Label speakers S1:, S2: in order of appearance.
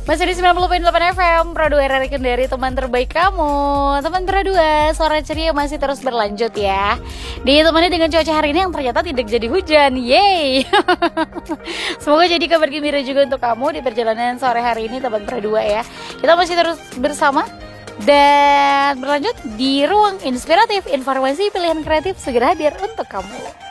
S1: Masih di 90.8 FM Pro 2 RRI Kendari, teman terbaik kamu. Teman Pro 2, suara ceria masih terus berlanjut ya. Ditemani dengan cuaca hari ini yang ternyata tidak jadi hujan. Yeay. Semoga jadi kabar gembira juga untuk kamu di perjalanan sore hari ini, teman Pro 2 ya. Kita masih terus bersama dan berlanjut di ruang inspiratif. Informasi pilihan kreatif segera hadir untuk kamu.